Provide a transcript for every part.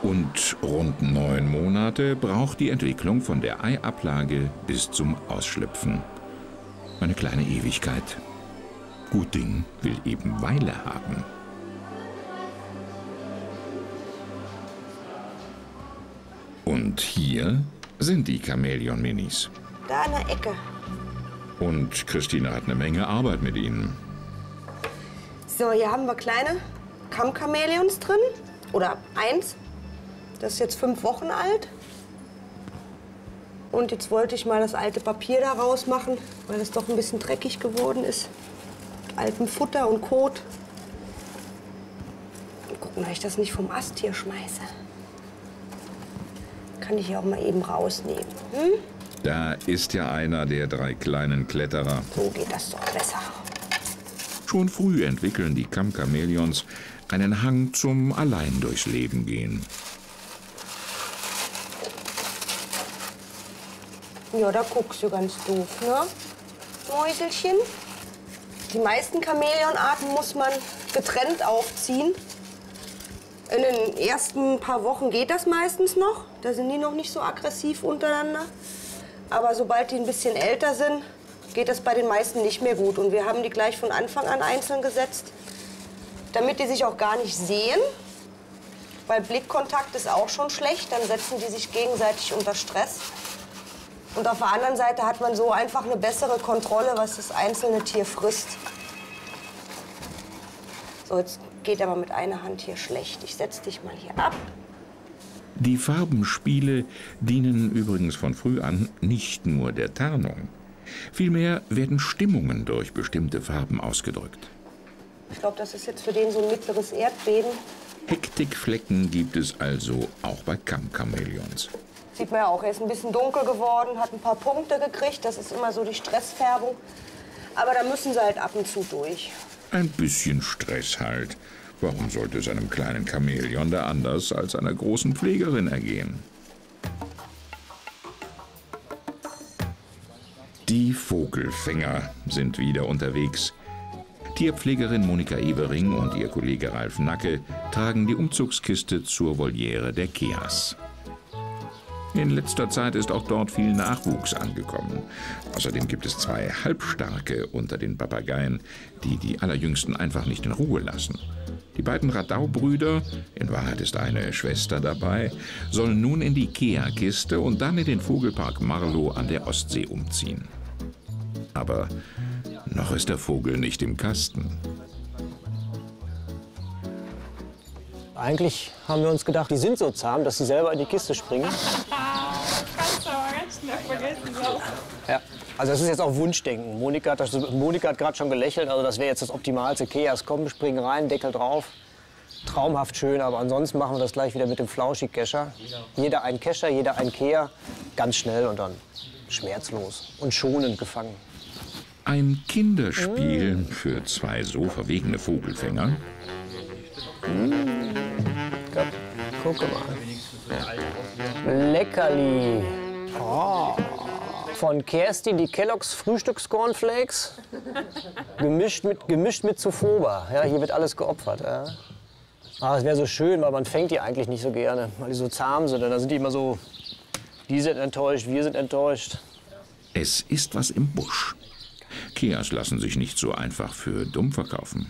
Und rund 9 Monate braucht die Entwicklung von der Eiablage bis zum Ausschlüpfen. Eine kleine Ewigkeit. Gut Ding will eben Weile haben. Und hier sind die Chamäleon-Minis. Da in der Ecke. Und Christine hat eine Menge Arbeit mit ihnen. So, hier haben wir kleine Kammchamäleons drin. Oder eins. Das ist jetzt 5 Wochen alt. Und jetzt wollte ich mal das alte Papier da rausmachen, weil es doch ein bisschen dreckig geworden ist. Altem Futter und Kot. Und gucken, dass ich das nicht vom Ast hier schmeiße. Kann ich hier auch mal eben rausnehmen. Hm? Da ist ja einer der 3 kleinen Kletterer. So geht das doch besser. Schon früh entwickeln die Kammchamäleons einen Hang zum Allein durchs Leben gehen. Ja, da guckst du ganz doof, ne? Mäuselchen. Die meisten Chamäleonarten muss man getrennt aufziehen. In den ersten paar Wochen geht das meistens noch. Da sind die noch nicht so aggressiv untereinander. Aber sobald die ein bisschen älter sind, geht das bei den meisten nicht mehr gut. Und wir haben die gleich von Anfang an einzeln gesetzt, damit die sich auch gar nicht sehen. Weil Blickkontakt ist auch schon schlecht, dann setzen die sich gegenseitig unter Stress. Und auf der anderen Seite hat man so einfach eine bessere Kontrolle, was das einzelne Tier frisst. So, jetzt geht aber mit einer Hand hier schlecht. Ich setze dich mal hier ab. Die Farbenspiele dienen übrigens von früh an nicht nur der Tarnung. Vielmehr werden Stimmungen durch bestimmte Farben ausgedrückt. Ich glaube, das ist jetzt für den so ein mittleres Erdbeben. Hektikflecken gibt es also auch bei Kammchamäleons. Sieht man ja auch, er ist ein bisschen dunkel geworden, hat ein paar Punkte gekriegt. Das ist immer so die Stressfärbung. Aber da müssen sie halt ab und zu durch. Ein bisschen Stress halt. Warum sollte es einem kleinen Chamäleon da anders als einer großen Pflegerin ergehen? Die Vogelfänger sind wieder unterwegs. Tierpflegerin Monika Evering und ihr Kollege Ralf Nacke tragen die Umzugskiste zur Voliere der Keas. In letzter Zeit ist auch dort viel Nachwuchs angekommen. Außerdem gibt es 2 Halbstarke unter den Papageien, die die Allerjüngsten einfach nicht in Ruhe lassen. Die beiden Radau-Brüder, in Wahrheit ist eine Schwester dabei, sollen nun in die Kea-Kiste und dann in den Vogelpark Marlow an der Ostsee umziehen. Aber noch ist der Vogel nicht im Kasten. Eigentlich haben wir uns gedacht, die sind so zahm, dass sie selber in die Kiste springen. Kannst du aber ganz schnell vergessen. So. Ja, also das ist jetzt auch Wunschdenken. Monika hat gerade schon gelächelt, also das wäre jetzt das Optimalste. Keas, komm, springen rein, Deckel drauf. Traumhaft schön, aber ansonsten machen wir das gleich wieder mit dem Flauschig-Kescher. Jeder ein Kescher, jeder ein Kea, ganz schnell und dann schmerzlos und schonend gefangen. Ein Kinderspiel für 2 so verwegene Vogelfänger. Guck mal. Leckerli. Oh. Von Kerstin die Kellogg's Frühstückscornflakes. Gemischt mit Zufoba. Ja, hier wird alles geopfert. Ja. Ah, es wäre so schön, weil man fängt die eigentlich nicht so gerne, weil die so zahm sind. Und dann sind die immer so, die sind enttäuscht, wir sind enttäuscht. Es ist was im Busch. Keas lassen sich nicht so einfach für dumm verkaufen.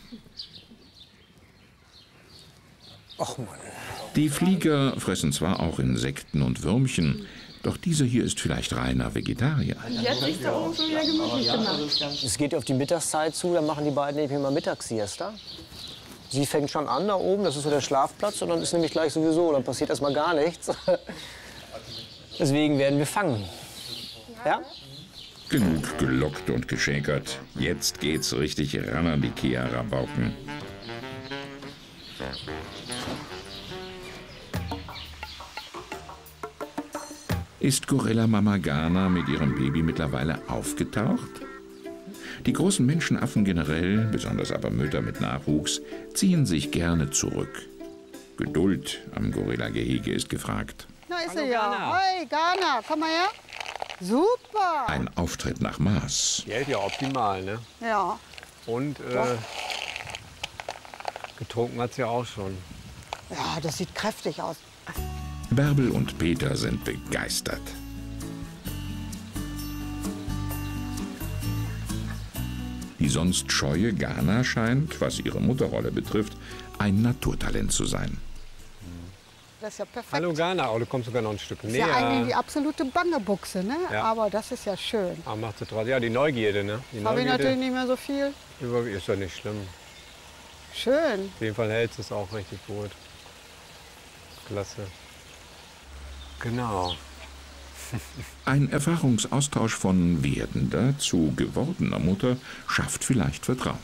Och Mann. Die Flieger fressen zwar auch Insekten und Würmchen, doch dieser hier ist vielleicht reiner Vegetarier. Jetzt ist da oben schon wieder gemütlich gemacht. Es geht auf die Mittagszeit zu, dann machen die beiden nämlich mal Mittagssiesta. Sie fängt schon an da oben, das ist so der Schlafplatz, und dann ist nämlich gleich sowieso, dann passiert erstmal gar nichts. Deswegen werden wir fangen. Ja? Genug gelockt und geschäkert. Jetzt geht's richtig ran an die Kea-Rabauken. Ist Gorilla-Mama Ghana mit ihrem Baby mittlerweile aufgetaucht? Die großen Menschenaffen generell, besonders aber Mütter mit Nachwuchs, ziehen sich gerne zurück. Geduld am Gorilla-Gehege ist gefragt. Da ist sie ja. Hey, Ghana, komm mal her. Super. Ein Auftritt nach Maß. Die hält ja optimal, ne? Ja. Und getrunken hat sie auch schon. Ja, das sieht kräftig aus. Bärbel und Peter sind begeistert. Die sonst scheue Ghana scheint, was ihre Mutterrolle betrifft, ein Naturtalent zu sein. Das ist ja perfekt. Hallo Ghana, oh, du kommst sogar noch ein Stück Das ist ja näher. eigentlich die absolute Bangebuchse, ne? Ja. Aber das ist ja schön. Ah, macht sie trotzdem. Ja, die Neugierde, ne? Die Habe ich natürlich nicht mehr so viel. ist doch nicht schlimm. Schön. Auf jeden Fall hält es auch richtig gut. Klasse. Genau. Ein Erfahrungsaustausch von werdender zu gewordener Mutter schafft vielleicht Vertrauen.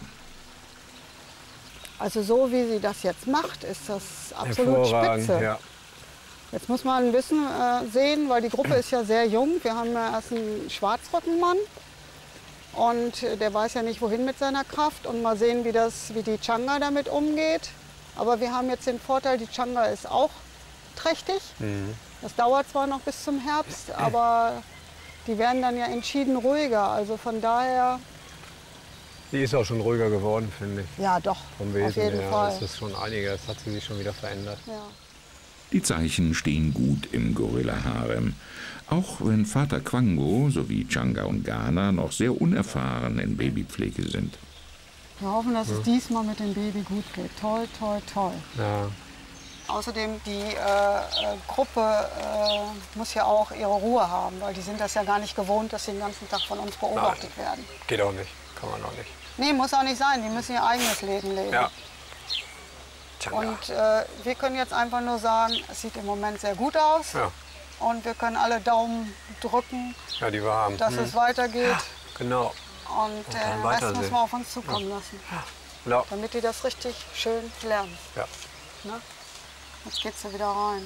Also so wie sie das jetzt macht, ist das absolut Hervorragend, spitze. ja. Jetzt muss man ein bisschen sehen, weil die Gruppe ist ja sehr jung. Wir haben ja erst einen Schwarzrockenmann und der weiß ja nicht, wohin mit seiner Kraft. Und mal sehen, wie die Changa damit umgeht. Aber wir haben jetzt den Vorteil, die Changa ist auch trächtig. Das dauert zwar noch bis zum Herbst, aber die werden dann ja entschieden ruhiger. Also von daher, Die ist auch schon ruhiger geworden, finde ich. ja doch, Vom Wesen auf jeden her Fall. ist es schon einiges, hat sie sich schon wieder verändert. Ja. Die Zeichen stehen gut im Gorilla-Harem. Auch wenn Vater Quango sowie Changa und Ghana noch sehr unerfahren in Babypflege sind. Wir hoffen, dass es diesmal mit dem Baby gut geht. Toll, toll, toll. Ja. Außerdem, die Gruppe muss ja auch ihre Ruhe haben, weil die sind das ja gar nicht gewohnt, dass sie den ganzen Tag von uns beobachtet werden. Geht auch nicht, kann man auch nicht. Nee, muss auch nicht sein. Die müssen ihr eigenes Leben leben. Ja. Changa. Und wir können jetzt einfach nur sagen, es sieht im Moment sehr gut aus. Ja. Und wir können alle Daumen drücken, Ja, die wir haben. dass es weitergeht. Genau. Und den Rest weitersehen. muss man auf uns zukommen lassen, Ja. damit die das richtig schön lernen. Ja. Ne? Jetzt geht's da wieder rein.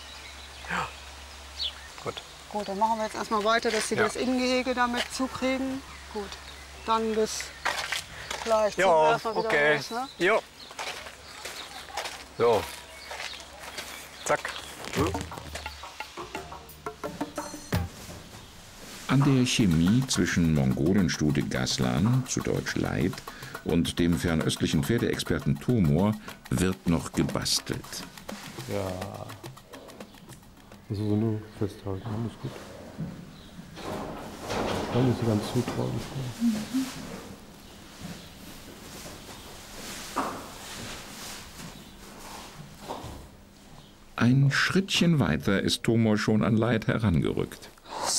Gut. Gut, dann machen wir jetzt erstmal weiter, dass sie Ja. das Innengehege damit zukriegen. Gut, dann bis gleich. Ziehen wir Ja, erstmal wieder okay. los, ne? Jo. So. Zack. An der Chemie zwischen Mongolenstute Gaslan, zu Deutsch Leid, und dem fernöstlichen Pferdeexperten Tomor wird noch gebastelt. Ja. Also so nur festhalten, alles gut. Dann ist sie ganz zutraulich. Ein Schrittchen weiter ist Tomor schon an Leid herangerückt.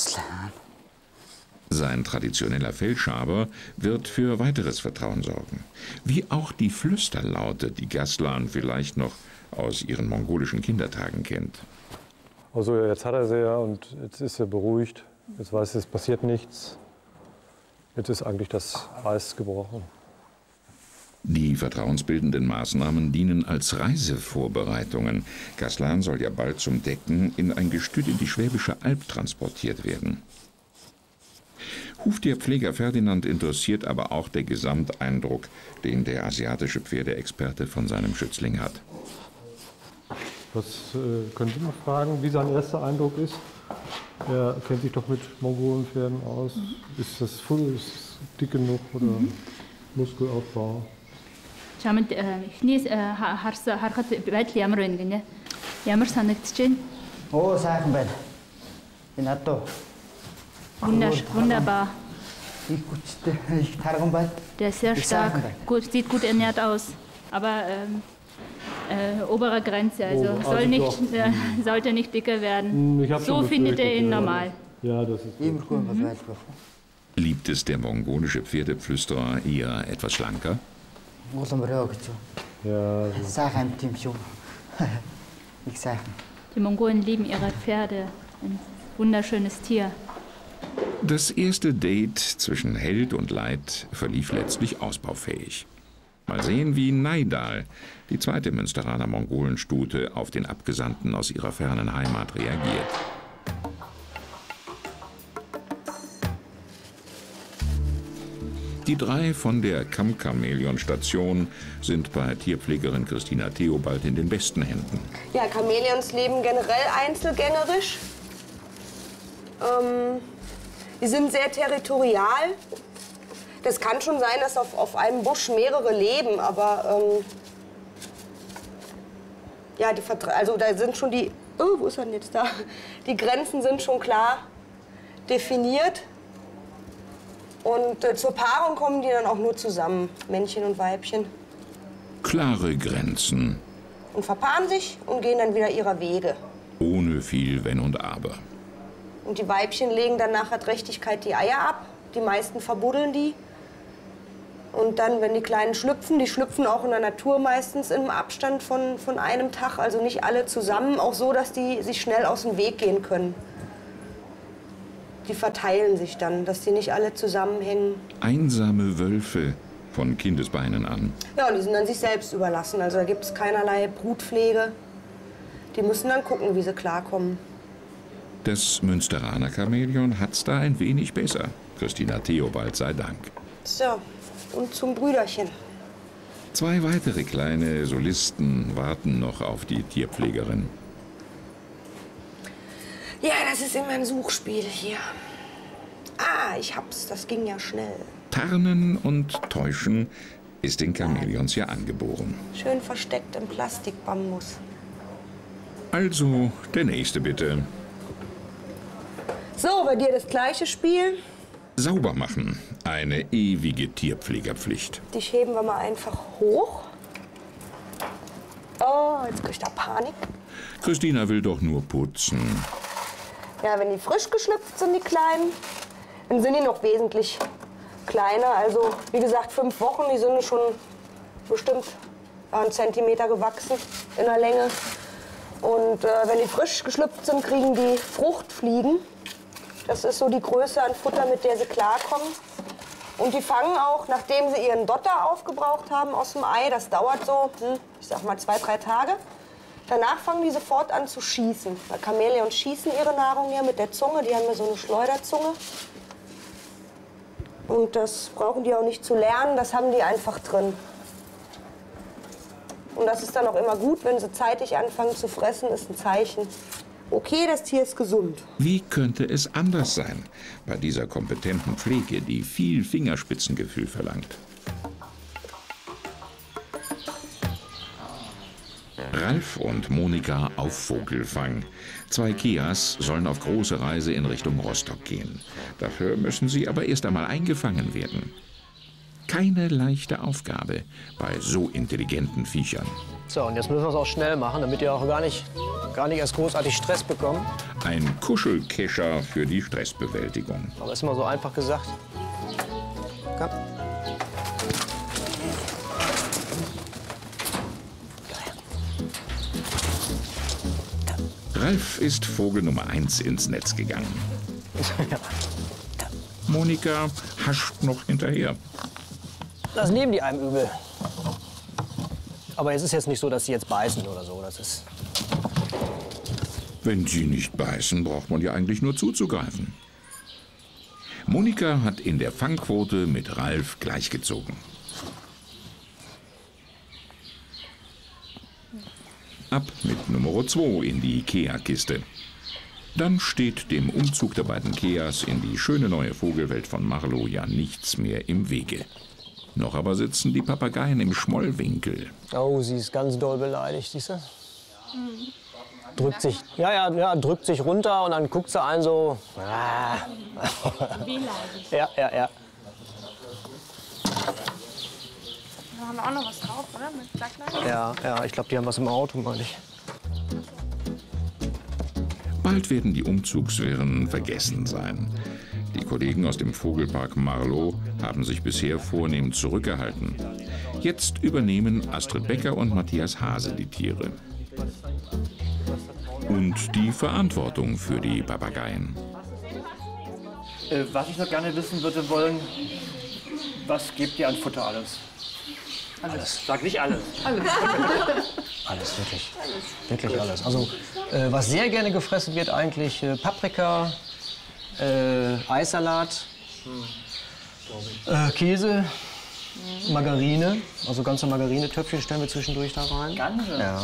Sein traditioneller Fellschaber wird für weiteres Vertrauen sorgen. Wie auch die Flüsterlaute, die Gaslan vielleicht noch aus ihren mongolischen Kindertagen kennt. Also jetzt hat er sie ja und jetzt ist er beruhigt. Jetzt weiß er, es passiert nichts. Jetzt ist eigentlich das Eis gebrochen. Die vertrauensbildenden Maßnahmen dienen als Reisevorbereitungen. Gaslan soll ja bald zum Decken in ein Gestüt in die Schwäbische Alb transportiert werden. Huftierpfleger Ferdinand interessiert aber auch der Gesamteindruck, den der asiatische Pferdeexperte von seinem Schützling hat. Was können Sie mal fragen, wie sein erster Eindruck ist? Er kennt sich doch mit Mongolenpferden aus. Ist das dick genug oder Muskelaufbau? Чамд эхнээс харахад байдал ямар байна гинэ? Ямар санагдаж байна? Оо сайхан байна. Энэ одоо Wunderbar. их хүчтэй, их тарган байна. Der ist sehr stark, gut, sieht gut ernährt aus, aber obere Grenze, also sollte nicht dicker werden. Ich hab So schon findet er ihn befürchtet, normal. Ja, das ist Иймэрхүү юм байлгүй. Liebt es der mongolische Pferdeflüsterer eher etwas schlanker? Ууламраа гэж. ja, Сайхан амт юм шүү. Их сайхан. Die Mongolen lieben ihre Pferde, ein wunderschönes Tier. Das erste Date zwischen Held und Leid verlief letztlich ausbaufähig. Mal sehen, wie Naidal, die zweite Münsteraner Mongolenstute, auf den Abgesandten aus ihrer fernen Heimat reagiert. Die drei von der Kamm-Chamäleon-Station sind bei Tierpflegerin Christina Theobald in den besten Händen. Ja, Chamäleons leben generell einzelgängerisch. Die sind sehr territorial. Das kann schon sein, dass auf einem Busch mehrere leben, aber ja, also da sind schon die Oh, wo ist er denn jetzt da? Die Grenzen sind schon klar definiert. Und zur Paarung kommen die dann auch nur zusammen, Männchen und Weibchen. Klare Grenzen. Und verpaaren sich und gehen dann wieder ihrer Wege. Ohne viel Wenn und Aber. Und die Weibchen legen dann nach der Trächtigkeit die Eier ab. Die meisten verbuddeln die. Und dann, wenn die Kleinen schlüpfen, die schlüpfen auch in der Natur meistens im Abstand von einem Tag. Also nicht alle zusammen, auch so, dass die sich schnell aus dem Weg gehen können. Die verteilen sich dann, dass die nicht alle zusammenhängen. Einsame Wölfe von Kindesbeinen an. Ja, und die sind dann sich selbst überlassen. Also da gibt es keinerlei Brutpflege. Die müssen dann gucken, wie sie klarkommen. Das Münsteraner Chamäleon hat's da ein wenig besser. Christina Theobald sei Dank. So, und zum Brüderchen. 2 weitere kleine Solisten warten noch auf die Tierpflegerin. Ja, das ist immer ein Suchspiel hier. Ah, ich hab's, das ging ja schnell. Tarnen und Täuschen ist den Chamäleons ja angeboren. Schön versteckt im Plastikbambus. Also, der nächste bitte. So, bei dir das gleiche Spiel. Sauber machen. Eine ewige Tierpflegerpflicht. Die heben wir mal einfach hoch. Oh, jetzt kriegt er Panik. Christina will doch nur putzen. Ja, wenn die frisch geschlüpft sind, die Kleinen, dann sind die noch wesentlich kleiner. Also, wie gesagt, 5 Wochen, die sind schon bestimmt 1 Zentimeter gewachsen in der Länge. Und wenn die frisch geschlüpft sind, kriegen die Fruchtfliegen. Das ist so die Größe an Futter, mit der sie klarkommen. Und die fangen auch, nachdem sie ihren Dotter aufgebraucht haben aus dem Ei, das dauert so, ich sag mal 2, 3 Tage. Danach fangen die sofort an zu schießen. Weil Chamäleons schießen ihre Nahrung ja mit der Zunge, die haben ja so eine Schleuderzunge. Und das brauchen die auch nicht zu lernen, das haben die einfach drin. Und das ist dann auch immer gut, wenn sie zeitig anfangen zu fressen, ist ein Zeichen. Okay, das Tier ist gesund. Wie könnte es anders sein bei dieser kompetenten Pflege, die viel Fingerspitzengefühl verlangt? Ralf und Monika auf Vogelfang. 2 Kias sollen auf große Reise in Richtung Rostock gehen. Dafür müssen sie aber erst einmal eingefangen werden. Keine leichte Aufgabe bei so intelligenten Viechern. So, und jetzt müssen wir es auch schnell machen, damit ihr auch gar nicht erst großartig Stress bekommt. Ein Kuschelkescher für die Stressbewältigung. Aber ist immer so einfach gesagt. Komm. Ralf ist Vogel Nummer 1 ins Netz gegangen. Monika hascht noch hinterher. Das nehmen die einem übel. Aber es ist jetzt nicht so, dass sie jetzt beißen oder so. Das ist. Wenn sie nicht beißen, braucht man ja eigentlich nur zuzugreifen. Monika hat in der Fangquote mit Ralf gleichgezogen. Ab mit Nummer 2 in die Kea-Kiste. Dann steht dem Umzug der beiden Keas in die schöne neue Vogelwelt von Marlow ja nichts mehr im Wege. Noch aber sitzen die Papageien im Schmollwinkel. Oh, sie ist ganz doll beleidigt, siehst du? Drückt sich, ja, drückt sich runter und dann guckt sie einen so. Wehleidig. Ja. Da haben wir auch noch was drauf, oder? Mit Sacklein? Ja, ich glaube, die haben was im Auto, meine ich. Bald werden die Umzugswirren vergessen sein. Die Kollegen aus dem Vogelpark Marlow haben sich bisher vornehm zurückgehalten. Jetzt übernehmen Astrid Becker und Matthias Hase die Tiere. Und die Verantwortung für die Papageien. Was ich noch gerne wissen würde wollen, was gebt ihr an Futter alles? Alles. Sag nicht alles. Alles, wirklich. Wirklich alles. Also, was sehr gerne gefressen wird, eigentlich Paprika, Eissalat, Käse, Margarine. Also ganze Margarinetöpfchen stellen wir zwischendurch da rein. Ganze? Ja.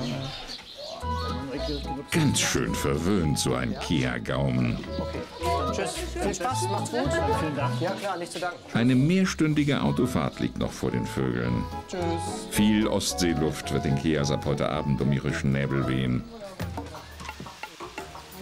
Ganz schön verwöhnt, so ein Kea-Gaumen. Tschüss. Viel Spaß, macht's gut. Vielen Dank. Ja, klar, nicht zu danken. Eine mehrstündige Autofahrt liegt noch vor den Vögeln. Tschüss. Viel Ostseeluft wird den Keas ab heute Abend um ihre Schnäbel wehen.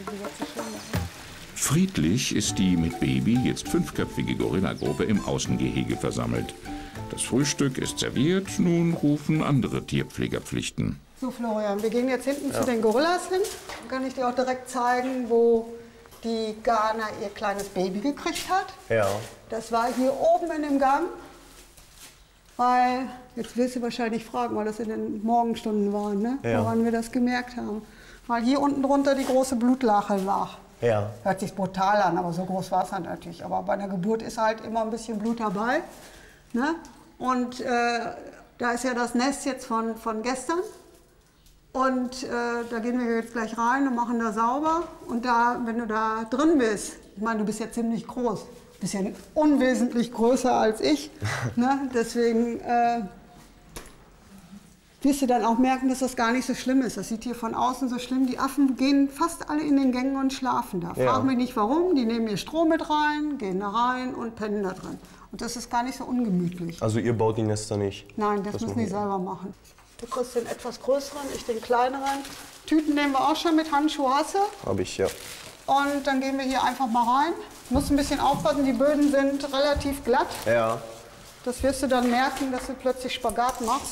die jetzt so schön machen. Friedlich ist die mit Baby jetzt 5-köpfige Gorillagruppe im Außengehege versammelt. Das Frühstück ist serviert, nun rufen andere Tierpflegerpflichten. So Florian, wir gehen jetzt hinten zu den Gorillas hin. Dann kann ich dir auch direkt zeigen, wo die Ghana ihr kleines Baby gekriegt hat. Ja. Das war hier oben in dem Gang. Weil, jetzt wirst du wahrscheinlich fragen, weil das in den Morgenstunden war, ne? Ja. Woran wir das gemerkt haben. Weil hier unten drunter die große Blutlache lag. Ja. Hört sich brutal an, aber so groß war es halt natürlich. Aber bei einer Geburt ist halt immer ein bisschen Blut dabei. Ne? Und da ist ja das Nest jetzt von gestern. Und da gehen wir jetzt gleich rein und machen da sauber. Und da, wenn du da drin bist, ich meine, du bist ja ziemlich groß. Du bist ja unwesentlich größer als ich. Ne? Deswegen wirst du dann auch merken, dass das gar nicht so schlimm ist. Das sieht hier von außen so schlimm. Die Affen gehen fast alle in den Gängen und schlafen da. Ja. Frag mich nicht warum. Die nehmen ihr Stroh mit rein, gehen da rein und pennen da drin. Und das ist gar nicht so ungemütlich. Also ihr baut die Nester nicht? Nein, das müssen die selber machen. Du kriegst den etwas größeren, ich den kleineren. Tüten nehmen wir auch schon mit, Handschuhe hast du. Hab ich, ja. Und dann gehen wir hier einfach mal rein. Du musst ein bisschen aufpassen, die Böden sind relativ glatt. Ja. Das wirst du dann merken, dass du plötzlich Spagat machst.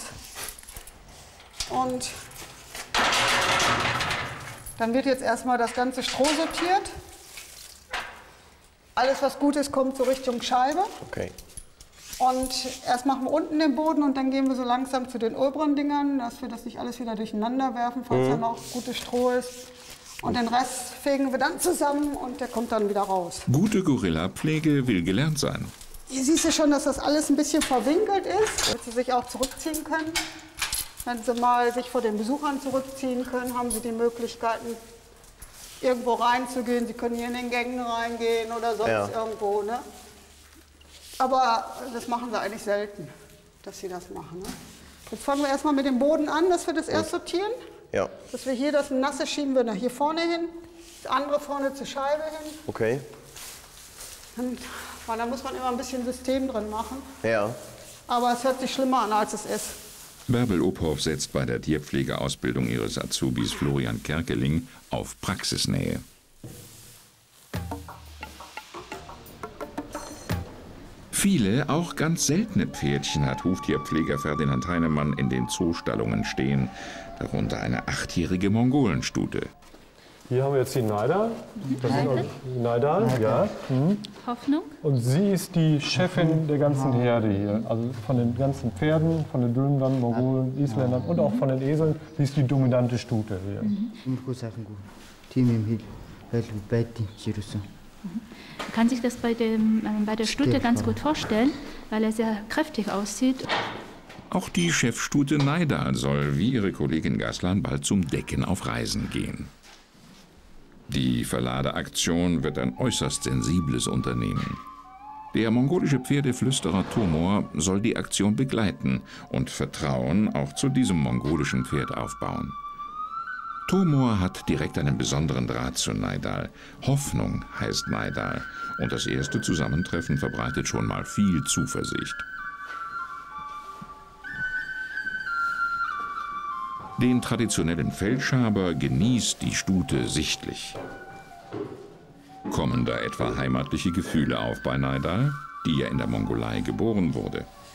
Und dann wird jetzt erstmal das ganze Stroh sortiert. Alles, was gut ist, kommt so Richtung Scheibe. Okay. Und erst machen wir unten den Boden und dann gehen wir so langsam zu den oberen Dingern, dass wir das nicht alles wieder durcheinander werfen, falls da noch gutes Stroh ist. Und den Rest fegen wir dann zusammen und der kommt dann wieder raus. Gute Gorillapflege will gelernt sein. Hier siehst du schon, dass das alles ein bisschen verwinkelt ist, dass sie sich auch zurückziehen können. Wenn sie mal sich vor den Besuchern zurückziehen können, haben sie die Möglichkeiten, irgendwo reinzugehen. Sie können hier in den Gängen reingehen oder sonst irgendwo. Ne? Aber das machen sie eigentlich selten, dass sie das machen. Ne? Jetzt fangen wir erstmal mit dem Boden an, dass wir das erst sortieren. Ja. Dass wir hier das Nasse schieben wir nach hier vorne hin, das andere vorne zur Scheibe hin. Okay. Und, weil da muss man immer ein bisschen System drin machen. Ja. Aber es hört sich schlimmer an, als es ist. Bärbel Ophoff setzt bei der Tierpflegeausbildung ihres Azubis Florian Kerkeling auf Praxisnähe. Viele, auch ganz seltene Pferdchen hat Huftierpfleger Ferdinand Heinemann in den Zoostallungen stehen, darunter eine 8-jährige Mongolenstute. Hier haben wir jetzt die Naida. Das ist auch Naida, ja. Mhm. Hoffnung. Und sie ist die Chefin der ganzen Herde hier. Also von den ganzen Pferden, von den Dülmern, Mongolen, Isländern und auch von den Eseln. Sie ist die dominante Stute hier. Man kann sich das bei der Stute ganz gut vorstellen, weil er sehr kräftig aussieht. Auch die Chefstute Naida soll, wie ihre Kollegin Gaslan, bald zum Decken auf Reisen gehen. Die Verladeaktion wird ein äußerst sensibles Unternehmen. Der mongolische Pferdeflüsterer Tomor soll die Aktion begleiten und Vertrauen auch zu diesem mongolischen Pferd aufbauen. Tomor hat direkt einen besonderen Draht zu Naidal. Hoffnung heißt Naidal und das erste Zusammentreffen verbreitet schon mal viel Zuversicht. Den traditionellen Feldschaber genießt die Stute sichtlich. Kommen da etwa heimatliche Gefühle auf bei Naidal, die ja in der Mongolei geboren wurde?